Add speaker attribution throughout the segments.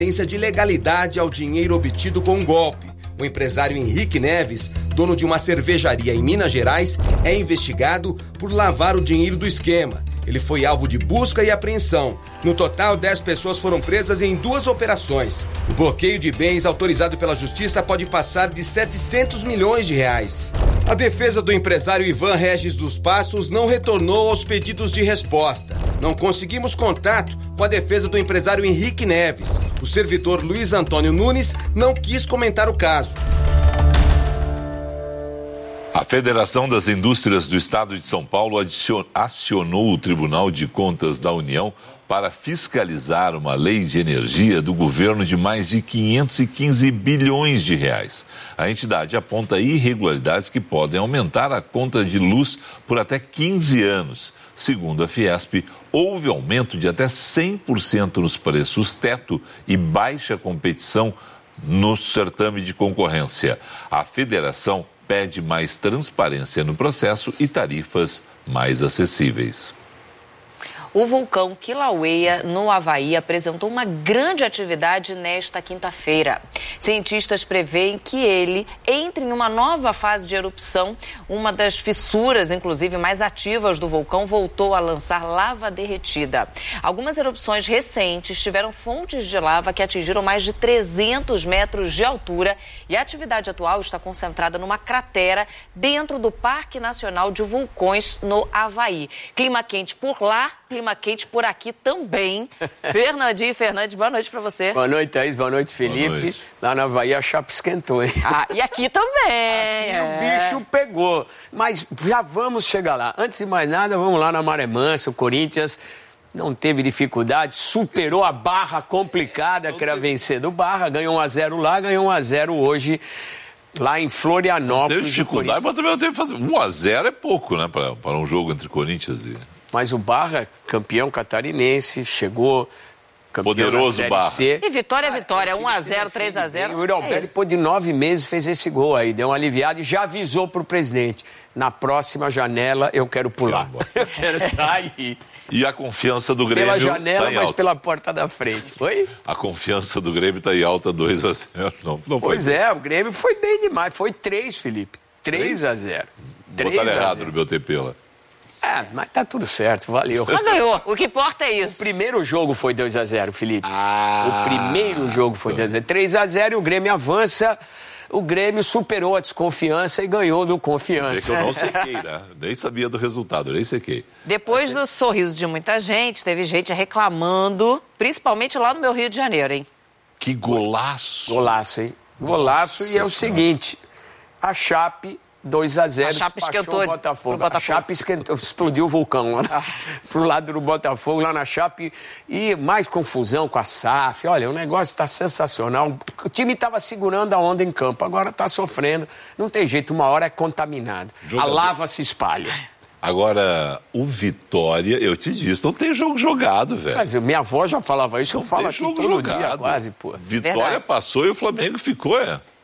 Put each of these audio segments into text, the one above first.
Speaker 1: de legalidade ao dinheiro obtido com um golpe. O empresário Henrique Neves, dono de uma cervejaria em Minas Gerais, é investigado por lavar o dinheiro do esquema. Ele foi alvo de busca e apreensão. No total, 10 pessoas foram presas em 2 operações. O bloqueio de bens autorizado pela Justiça pode passar de 700 milhões de reais. A defesa do empresário Ivan Regis dos Passos não retornou aos pedidos de resposta. Não conseguimos contato com a defesa do empresário Henrique Neves. O servidor Luiz Antônio Nunes não quis comentar o caso.
Speaker 2: A Federação das Indústrias do Estado de São Paulo acionou o Tribunal de Contas da União para fiscalizar uma lei de energia do governo de mais de 515 bilhões de reais. A entidade aponta irregularidades que podem aumentar a conta de luz por até 15 anos. Segundo a Fiesp, houve aumento de até 100% nos preços teto e baixa competição no certame de concorrência. A federação pede mais transparência no processo e tarifas mais acessíveis.
Speaker 3: O vulcão Kilauea, no Havaí, apresentou uma grande atividade nesta quinta-feira. Cientistas preveem que ele entre em uma nova fase de erupção. Uma das fissuras, inclusive mais ativas do vulcão, voltou a lançar lava derretida. Algumas erupções recentes tiveram fontes de lava que atingiram mais de 300 metros de altura e a atividade atual está concentrada numa cratera dentro do Parque Nacional de Vulcões, no Havaí. Clima quente por lá, clima quente por aqui também. Fernandinho e Fernandes, boa noite pra você.
Speaker 4: Boa noite, Thaís. Boa noite, Felipe. Boa noite. Lá na Havaí a chapa esquentou, hein?
Speaker 3: E aqui também.
Speaker 4: Aqui o bicho pegou. Mas já vamos chegar lá. Antes de mais nada, vamos lá na Maré Mansa. O Corinthians não teve dificuldade, superou a Barra complicada, que era vencer do Barra. Ganhou 1-0 lá, ganhou 1-0 hoje lá em Florianópolis.
Speaker 2: Teve dificuldade, mas também não teve que fazer. 1-0 é pouco, né? Para um jogo entre Corinthians e...
Speaker 4: Mas o Barra, campeão catarinense, chegou campeão
Speaker 2: poderoso
Speaker 4: da Série
Speaker 2: Barra.
Speaker 4: C.
Speaker 3: E vitória é vitória, 1-0, 3-0.
Speaker 4: O Yuri Alberto, depois de 9 meses, fez esse gol aí, deu uma aliviada e já avisou pro presidente. Na próxima janela eu quero pular. Eu quero sair.
Speaker 2: E a confiança do Grêmio
Speaker 4: pela janela,
Speaker 2: tá em
Speaker 4: mas
Speaker 2: alta.
Speaker 4: pela porta da frente. Oi?
Speaker 2: A confiança do Grêmio está em alta, 2-0. Não
Speaker 4: pois
Speaker 2: foi.
Speaker 4: O Grêmio foi bem demais. Foi 3, Felipe. 3-0.
Speaker 2: Botaram errado no meu TP lá.
Speaker 4: Mas tá tudo certo, valeu.
Speaker 3: Mas ganhou, o que importa é isso.
Speaker 4: O primeiro jogo foi 2-0, Felipe. O primeiro jogo foi 2-0. 3-0 e o Grêmio avança. O Grêmio superou a desconfiança e ganhou do Confiança.
Speaker 2: É que eu não sequei, né? Nem sabia do resultado, nem sequei.
Speaker 3: Depois do sorriso de muita gente, teve gente reclamando, principalmente lá no meu Rio de Janeiro, hein?
Speaker 2: Que golaço!
Speaker 4: Golaço, hein? Golaço.
Speaker 2: Nossa,
Speaker 4: e é o seguinte, a Chape 2-0
Speaker 3: a Chape esquentou
Speaker 4: o Botafogo. A Chape esquentou, explodiu o vulcão lá pro lado do Botafogo, lá na Chape. E mais confusão com a SAF. Olha, o negócio está sensacional. O time estava segurando a onda em campo, agora está sofrendo. Não tem jeito, uma hora é contaminado. A lava se espalha.
Speaker 2: Agora, o Vitória, eu te disse, não tem jogo jogado, velho.
Speaker 4: Mas minha avó já falava isso, eu falo aqui todo
Speaker 2: jogado.
Speaker 4: dia quase, pô.
Speaker 2: Vitória
Speaker 3: Verdade.
Speaker 2: passou e o Flamengo ficou,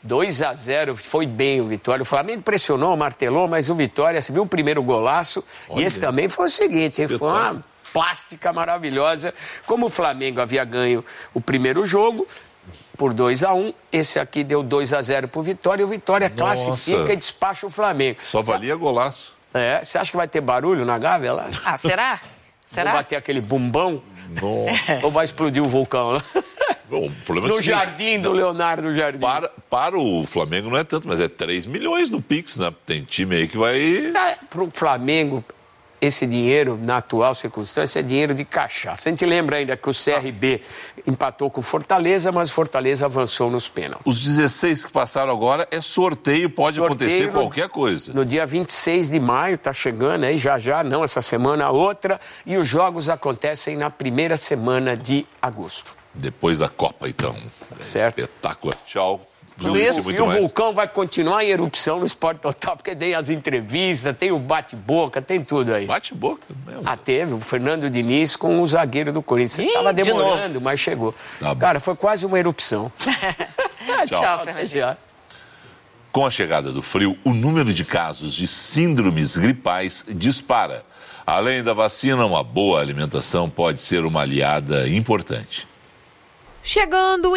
Speaker 4: 2-0, foi bem o Vitória. O Flamengo pressionou, martelou, mas o Vitória, você viu o primeiro golaço?
Speaker 2: Olha.
Speaker 4: E esse também foi o seguinte, hein? Foi uma plástica maravilhosa. Como o Flamengo havia ganho o primeiro jogo por 2-1, esse aqui deu 2-0 pro Vitória e o Vitória classifica e despacha o Flamengo.
Speaker 2: Só valia golaço.
Speaker 4: Você acha que vai ter barulho na Gávea lá?
Speaker 3: Será?
Speaker 4: Vai bater aquele bumbão?
Speaker 2: Nossa.
Speaker 4: Ou vai explodir o vulcão lá?
Speaker 2: Bom, o problema
Speaker 4: No
Speaker 2: é
Speaker 4: jardim do Leonardo Jardim.
Speaker 2: Para o Flamengo não é tanto, mas é 3 milhões no Pix, né? Tem time aí que vai...
Speaker 4: Pro Flamengo, esse dinheiro, na atual circunstância, é dinheiro de cachaça. A gente lembra ainda que o CRB empatou com o Fortaleza, mas o Fortaleza avançou nos pênaltis.
Speaker 2: Os 16 que passaram agora é sorteio, pode acontecer qualquer coisa.
Speaker 4: No dia 26 de maio, tá chegando aí, já, não, essa semana a outra, e os jogos acontecem na primeira semana de agosto.
Speaker 2: Depois da Copa, então.
Speaker 4: Certo.
Speaker 2: Espetáculo. Tchau.
Speaker 4: E o vulcão vai continuar em erupção no Esporte Total, porque tem as entrevistas, tem o bate-boca, tem tudo aí.
Speaker 2: Bate-boca mesmo.
Speaker 4: Teve o Fernando Diniz com o zagueiro do Corinthians. Estava demorando, mas chegou. Cara, foi quase uma erupção.
Speaker 3: Tchau, Fernandinho.
Speaker 2: Com a chegada do frio, o número de casos de síndromes gripais dispara. Além da vacina, uma boa alimentação pode ser uma aliada importante.
Speaker 5: chegando